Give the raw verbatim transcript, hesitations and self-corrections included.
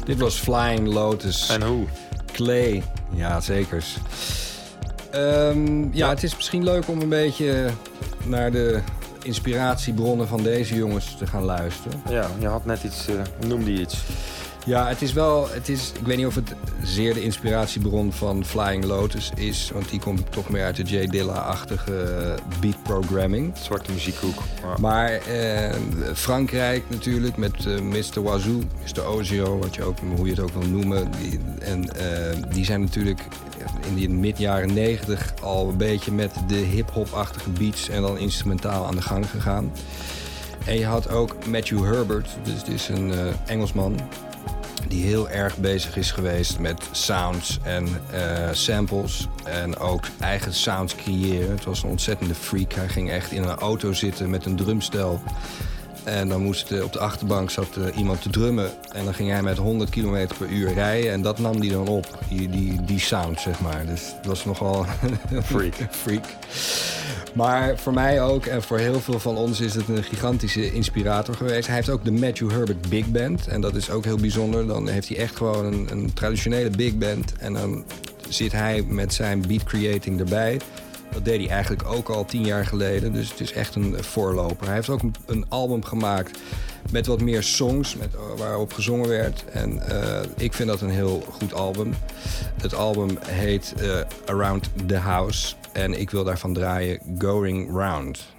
Dit was Flying Lotus. En hoe? Clay. Ja, zeker. Um, ja, ja, het is misschien leuk om een beetje naar de inspiratiebronnen van deze jongens te gaan luisteren. Ja, je had net iets, uh, noemde je iets. Ja, het is wel, het is, ik weet niet of het zeer de inspiratiebron van Flying Lotus is, want die komt toch meer uit de Jay Dilla-achtige beat programming. Zwarte muziekhoek. Wow. Maar eh, Frankrijk natuurlijk met uh, mister Wazoo, mister Ozio, wat je ook, hoe je het ook wil noemen. Die, en uh, die zijn natuurlijk in die mid-jaren negentig al een beetje met de hip-hop-achtige beats en dan instrumentaal aan de gang gegaan. En je had ook Matthew Herbert, dus dit is een uh, Engelsman, die heel erg bezig is geweest met sounds en uh, samples. En ook eigen sounds creëren. Het was een ontzettende freak. Hij ging echt in een auto zitten met een drumstel. En dan moest uh, op de achterbank zat uh, iemand te drummen. En dan ging hij met honderd kilometer per uur rijden. En dat nam hij dan op, die, die, die sound, zeg maar. Dus dat was nogal freak. freak. Maar voor mij ook en voor heel veel van ons is het een gigantische inspirator geweest. Hij heeft ook de Matthew Herbert Big Band. En dat is ook heel bijzonder. Dan heeft hij echt gewoon een, een traditionele big band. En dan zit hij met zijn beat creating erbij. Dat deed hij eigenlijk ook al tien jaar geleden. Dus het is echt een voorloper. Hij heeft ook een, een album gemaakt met wat meer songs met, waarop gezongen werd. En uh, ik vind dat een heel goed album. Het album heet uh, Around the House. En ik wil daarvan draaien Going Round.